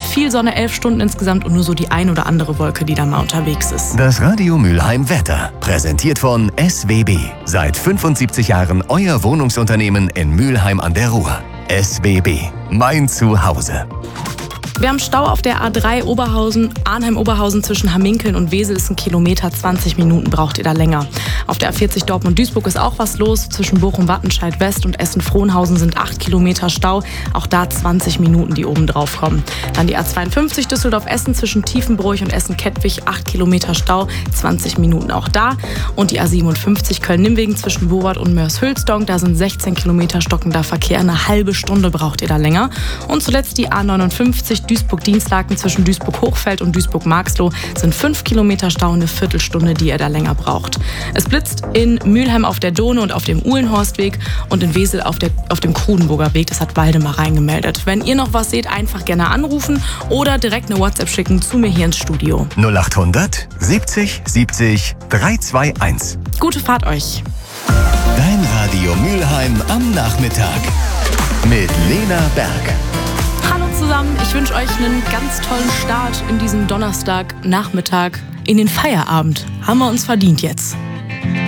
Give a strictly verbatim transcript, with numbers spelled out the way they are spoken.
viel Sonne, elf Stunden insgesamt und nur so die ein oder andere Wolke, die da mal unterwegs ist. Das Radio Mülheim Wetter, präsentiert von S W B. Seit fünfundsiebzig Jahren euer Wohnungsunternehmen in Mülheim an der Ruhr. S W B, mein Zuhause. Wir haben Stau auf der A drei Oberhausen, Arnheim-Oberhausen zwischen Hamminkeln und Wesel ist ein Kilometer, zwanzig Minuten braucht ihr da länger. Auf der A vierzig Dortmund-Duisburg ist auch was los. Zwischen Bochum-Wattenscheid-West und Essen-Frohnhausen sind acht Kilometer Stau. Auch da zwanzig Minuten, die oben drauf kommen. Dann die A zweiundfünfzig Düsseldorf-Essen zwischen Tiefenbroich und Essen-Kettwig, acht Kilometer Stau, zwanzig Minuten auch da. Und die A siebenundfünfzig Köln-Nimmwegen zwischen Bohrt und Mörs-Hülsdonk, da sind sechzehn Kilometer stockender Verkehr. Eine halbe Stunde braucht ihr da länger. Und zuletzt die A neunundfünfzig Duisburg-Dienstlaken zwischen Duisburg-Hochfeld und Duisburg-Marxloh sind fünf Kilometer Stau, eine Viertelstunde, die ihr da länger braucht. Es blitzt in Mülheim auf der Done und auf dem Uhlenhorstweg und in Wesel auf, der, auf dem Krudenburger Weg. Das hat Waldemar reingemeldet. Wenn ihr noch was seht, einfach gerne anrufen oder direkt eine WhatsApp schicken zu mir hier ins Studio. null achthundert siebzig siebzig dreihunderteinundzwanzig. Gute Fahrt euch. Dein Radio Mülheim am Nachmittag mit Lena Berg. Hallo zusammen, ich wünsche euch einen ganz tollen Start in diesem Donnerstagnachmittag in den Feierabend. Haben wir uns verdient jetzt.